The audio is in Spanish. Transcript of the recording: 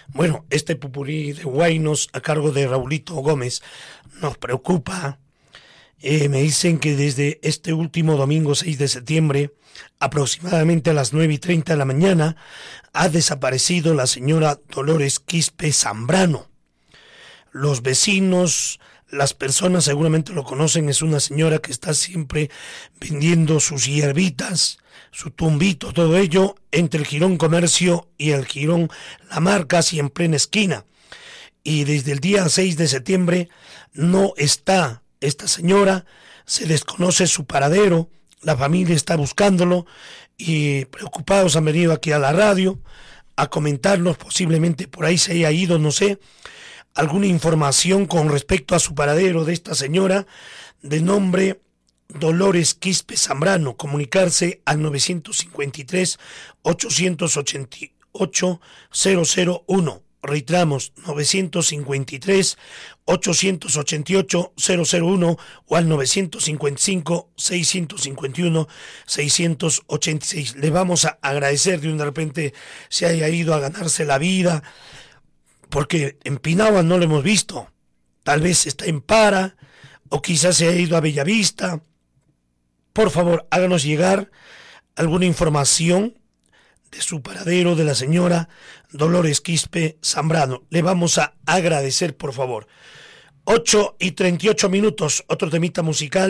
Bueno, este popurrí de Huaynos a cargo de Raulito Gómez nos preocupa. Me dicen que desde este último domingo 6 de septiembre, aproximadamente a las 9:30 de la mañana, ha desaparecido la señora Dolores Quispe Zambrano. Los vecinos, las personas seguramente lo conocen, es una señora que está siempre vendiendo sus hierbitas, su tumbito, todo ello entre el Jirón Comercio y el Jirón La Marca, casi en plena esquina. Y desde el día 6 de septiembre no está esta señora, se desconoce su paradero, la familia está buscándolo y preocupados han venido aquí a la radio a comentarnos, posiblemente por ahí se haya ido, no sé, alguna información con respecto a su paradero de esta señora de nombre Dolores Quispe Zambrano. Comunicarse al 953-888-001. Reiteramos, 953-888-001 o al 955-651-686. Le vamos a agradecer de repente se haya ido a ganarse la vida, porque en Pinahua no lo hemos visto. Tal vez está en Para, o quizás se haya ido a Bellavista. Por favor, háganos llegar alguna información de su paradero de la señora Dolores Quispe Zambrano. Le vamos a agradecer, por favor. 8:38, otro temita musical.